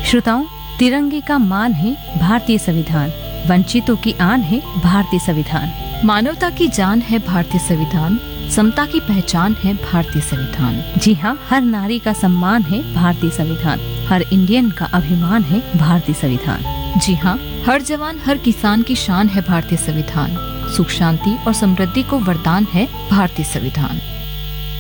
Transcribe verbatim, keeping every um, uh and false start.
श्रोताओं, तिरंगे का मान है भारतीय संविधान, वंचितों की आन है भारतीय संविधान, मानवता की जान है भारतीय संविधान, समता की पहचान है भारतीय संविधान। जी हाँ, हर नारी का सम्मान है भारतीय संविधान, हर इंडियन का अभिमान है भारतीय संविधान। जी हाँ, हर जवान हर किसान की शान है भारतीय संविधान, सुख शांति और समृद्धि को वरदान है भारतीय संविधान।